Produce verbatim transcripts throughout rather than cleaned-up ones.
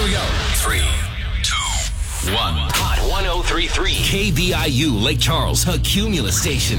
we go. Three, two, one. Hot one oh three point three. K B I U, Lake Charles, a Cumulus station.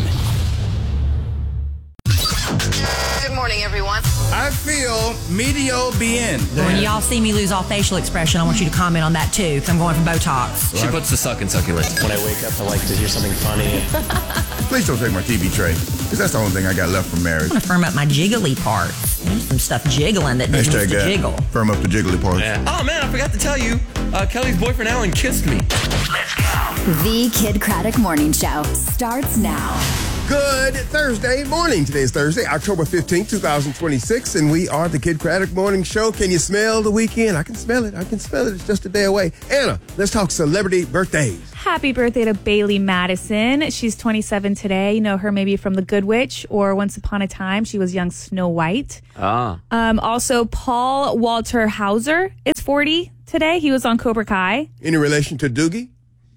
Good morning, everyone. I feel medio bien. When y'all see me lose all facial expression, I want you to comment on that too, because I'm going for Botox. She puts the suck in succulent. When I wake up, I like to hear something funny. Please don't take my T V tray, because that's the only thing I got left from marriage. I'm going to firm up my jiggly parts. There's some stuff jiggling that needs to Hashtag that. jiggle. Firm up the jiggly parts. Yeah. Oh, man, I forgot to tell you. Uh, Kelly's boyfriend, Alan, kissed me. Let's go. The Kid Craddock Morning Show starts now. Good Thursday morning. Today is Thursday, October fifteenth, twenty twenty-six, and we are the Kid Craddock Morning Show. Can you smell the weekend? I can smell it. I can smell it. It's just a day away. Anna, let's talk celebrity birthdays. Happy birthday to Bailey Madison. She's twenty-seven today. You know her maybe from The Good Witch or Once Upon a Time. She was young Snow White. Ah. Um, also, Paul Walter Hauser is forty today. He was on Cobra Kai. Any relation to Doogie?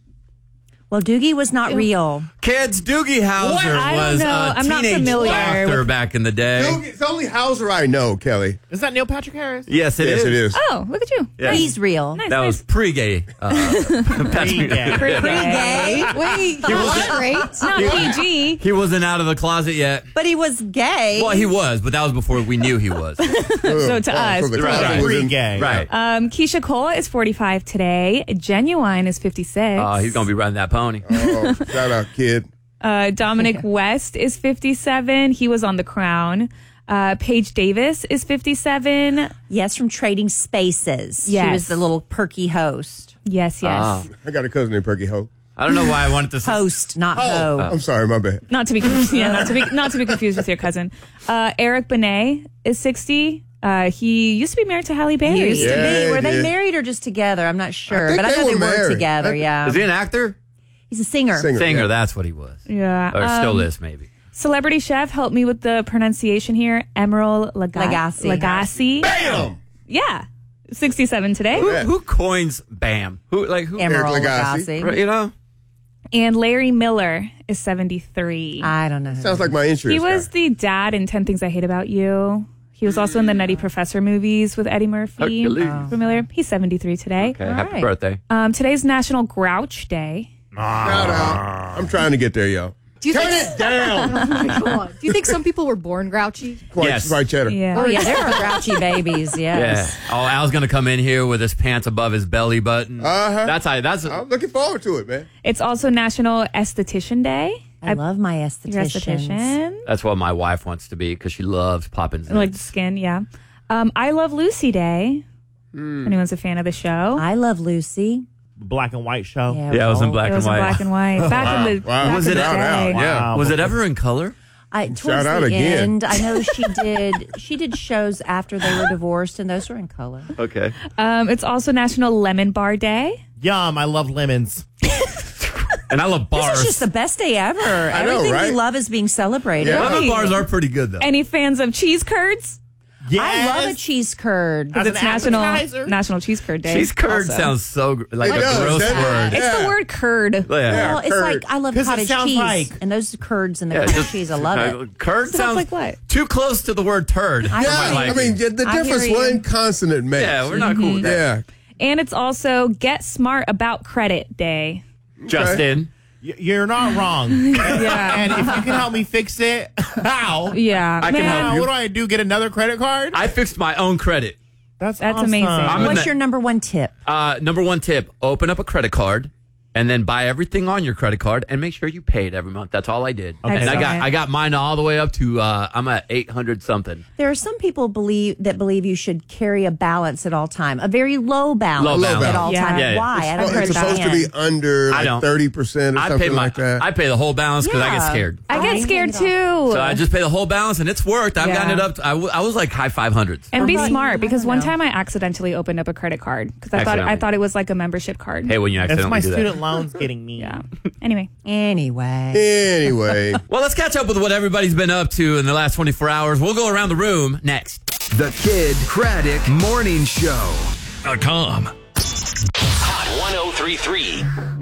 Well, Doogie was not real. Kids, Doogie Howser What? I don't was know. a I'm not teenage familiar doctor with- back in the day. Doogie, it's only Hauser I know, Kelly. Is that Neil Patrick Harris? Yes, it yes, is. it is. Oh, look at you. Yeah. He's real. Nice, That nice. was pre-gay. Uh, Pre-gay. Pre-gay. Wait, not great. Not P G. he wasn't out of the closet yet. But he was gay. Well, he was, but that was before we knew he was. So to us. So the Right, closet right. was in- Pre-gay. Right. Um, Keisha Cole is forty-five today. Genuine is fifty-six. Oh, he's going to be riding that pony. Oh, shout out, kid. Uh, Dominic West is fifty-seven. He was on The Crown. Uh, Paige Davis is fifty-seven. Yes, from Trading Spaces. She Yes. was the little perky host. Yes, yes. Ah. I got a cousin named Perky Ho. I don't know why I wanted to say. Host, not ho. I'm sorry, my bad. Not to be confused. Yeah, not to be not to be confused with your cousin. Uh, Eric Benet is sixty. Uh, he used to be married to Halle Berry. Used to Yeah, be. Were they yeah. married or just together? I'm not sure. think but I they know were they married. were together, I- yeah. Is he an actor? He's a singer. Singer. Singer, yeah. that's what he was. Yeah. Or still um, is, maybe. Celebrity chef, help me with the pronunciation here. Emerald Laga- Lagasse. Lagasse. Bam! Yeah. sixty-seven today. Who, who coins BAM? Who, like, who? Emerald Eric Lagasse. Lagasse. You know? And Larry Miller is seventy-three. I don't know. Sounds like my insurance He was guy. the dad in ten Things I Hate About You. He was also in the Nutty Professor movies with Eddie Murphy. Hercules. Familiar? He's seventy-three today. Okay, All happy right. birthday. Um, today's National Grouch Day. Shout out. I'm trying to get there, y'all. Do you Turn think, it down. do you think some people were born grouchy? Quite, Yes. quite cheddar. Yeah. Oh, yeah, there are grouchy babies, Yeah. yes. Oh, Al's going to come in here with his pants above his belly button. Uh-huh. That's how, that's, I'm looking forward to it, man. It's also National Esthetician Day. I love my Your estheticians. esthetician. that's what my wife wants to be because she loves popping zits. Like the skin, yeah. Um, I Love Lucy Day. Hmm. Anyone's a fan of the show. I love Lucy. Black and white show. Yeah, Yeah, it was in well, black it was and in white. black and white. Back in the, Wow. back Was in it the out, day. out? Yeah. Wow. Was it ever in color? I, towards Shout out the again. end, I know she did. She did shows after they were divorced, and those were in color. Okay. Um, it's also National Lemon Bar Day. Yum, I love lemons. And I love bars. This is just the best day ever. I know, Everything right? we love is being celebrated. Yeah. Lemon bars are pretty good, though. Any fans of cheese curds? Yes. I love a cheese curd. As It's an National appetizer? National Cheese Curd Day. Cheese curd also. sounds so gr- like It a does, gross doesn't it? word. It's the Yeah. word curd. Yeah. Well, it's curd. like I love 'Cause it cottage sounds cheese like- and those curds and the Yeah, cottage just- cheese. I love uh, it. Curd Sounds sounds like what? too close to the word turd. I Yeah, for my I liking. mean, the I difference hear you. one consonant makes. yeah, we're not cool with that. Yeah. And it's also Get Smart About Credit Day. Justin. Y- You're not wrong. Yeah. And if you can help me fix it, how? Yeah. I can Man, help Now, you. what do I do? Get another credit card? I fixed my own credit. That's That's awesome. amazing. I'm in What's the- your number one tip? Uh, number one tip, open up a credit card and then buy everything on your credit card and make sure you pay it every month. That's all I did. Okay. And I got Excellent. I got mine all the way up to uh, I'm at eight hundred something. There are some people believe that believe you should carry a balance at all time, a very low balance, Low balance. at all Yeah. time. Yeah, yeah. Why? I don't Well, it's supposed to understand. be under I like don't. thirty percent or I something pay my like that. I pay the whole balance because I get Yeah. scared. I get I scared hate it too. So I just pay the whole balance and it's worked. I've Yeah. gotten it up. To, I, w- I was like high five hundreds. and be Right. smart because I don't one know. time I accidentally opened up a credit card because I thought I Accidentally. thought it was like a membership card. Hey, when you That's accidentally my do student that. loans getting me. Yeah. Anyway. Anyway, Anyway. Well, let's catch up with what everybody's been up to in the last twenty-four hours. We'll go around the room next. The Kid Craddock Morning Show. dot com. Hot one oh three point three.